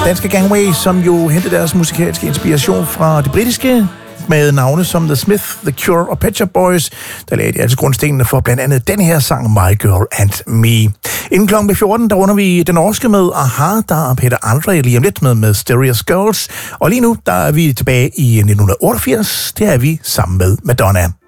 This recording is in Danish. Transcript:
Danske Gangway, som jo hentede deres musikalske inspiration fra det britiske, med navne som The Smith, The Cure og Pet Shop Boys, der lagde de altså grundstenene for blandt andet den her sang My Girl and Me. Inden klokken 14, der runder vi den norske med Aha, der er Peter Andre lige om lidt med Mysterious Girls, og lige nu, der er vi tilbage i 1988, det er vi sammen med Madonna.